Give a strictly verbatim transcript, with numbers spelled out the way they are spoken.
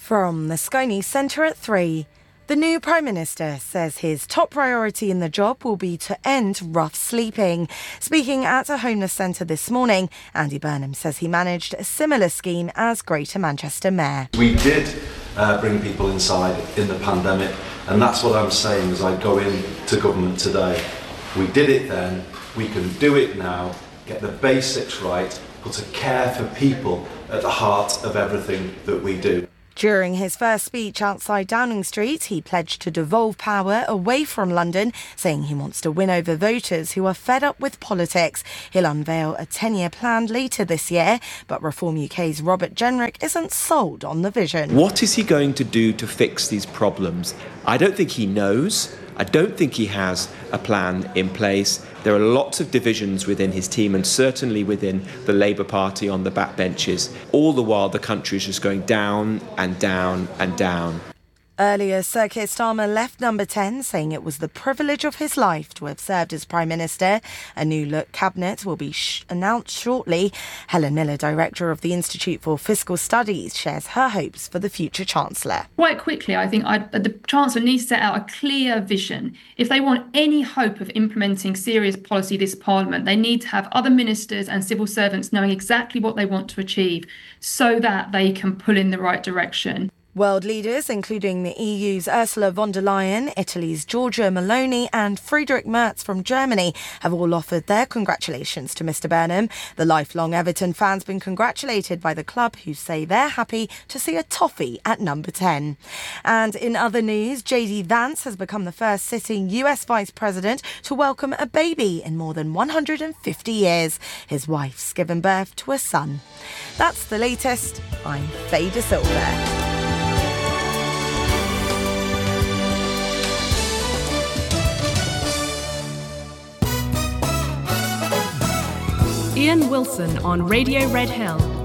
From the Sky News Centre at three. The new Prime Minister says his top priority in the job will be to end rough sleeping. Speaking at a homeless centre this morning, Andy Burnham says he managed a similar scheme as Greater Manchester Mayor. We did uh, bring people inside in the pandemic, and that's what I'm saying as I go in to government today. We did it then, we can do it now, get the basics right, put a care for people at the heart of everything that we do. During his first speech outside Downing Street, he pledged to devolve power away from London, saying he wants to win over voters who are fed up with politics. He'll unveil a ten-year plan later this year, but Reform U K's Robert Jenrick isn't sold on the vision. What is he going to do to fix these problems? I don't think he knows. I don't think he has a plan in place. There are lots of divisions within his team and certainly within the Labour Party on the backbenches. All the while, the country is just going down and down and down. Earlier, Sir Keir Starmer left Number ten, saying it was the privilege of his life to have served as Prime Minister. A new look cabinet will be sh- announced shortly. Helen Miller, Director of the Institute for Fiscal Studies, shares her hopes for the future Chancellor. Quite quickly, I think I'd, the Chancellor needs to set out a clear vision. If they want any hope of implementing serious policy this Parliament, they need to have other ministers and civil servants knowing exactly what they want to achieve so that they can pull in the right direction. World leaders, including the E U's Ursula von der Leyen, Italy's Giorgia Meloni and Friedrich Merz from Germany, have all offered their congratulations to Mr Burnham. The lifelong Everton fan's been congratulated by the club, who say they're happy to see a toffee at number ten. And in other news, J D Vance has become the first sitting U S Vice President to welcome a baby in more than one hundred fifty years. His wife's given birth to a son. That's the latest. I'm Faye De Silva. Ian Wilson on Radio Red Hill